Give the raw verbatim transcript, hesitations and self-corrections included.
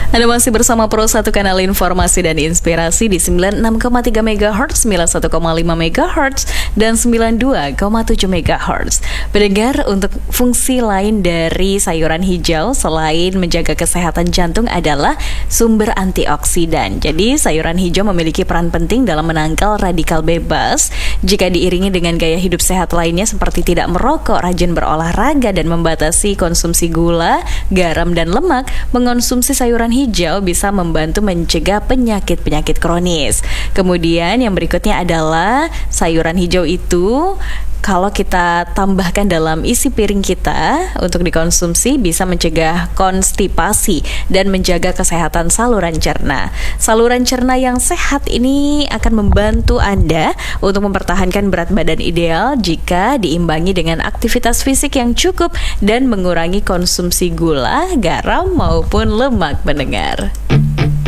Anda masih bersama Pro satu Kanal Informasi dan Inspirasi di sembilan puluh enam koma tiga megahertz, sembilan puluh satu koma lima megahertz, dan sembilan puluh dua koma tujuh megahertz. Pendengar, untuk fungsi lain dari sayuran hijau selain menjaga kesehatan jantung adalah sumber antioksidan. Jadi sayuran hijau memiliki peran penting dalam menangkal radikal bebas jika diiringi dengan gaya hidup sehat lainnya seperti tidak merokok, rajin berolahraga, dan membatasi konsumsi gula, garam, dan lemak. Mengonsumsi sayuran hijau bisa membantu mencegah penyakit-penyakit kronis. Kemudian yang berikutnya adalah sayuran hijau itu kalau kita tambahkan dalam isi piring kita untuk dikonsumsi bisa mencegah konstipasi dan menjaga kesehatan saluran cerna. Saluran cerna yang sehat ini akan membantu Anda untuk mempertahankan berat badan ideal jika diimbangi dengan aktivitas fisik yang cukup dan mengurangi konsumsi gula, garam maupun lemak, pendengar.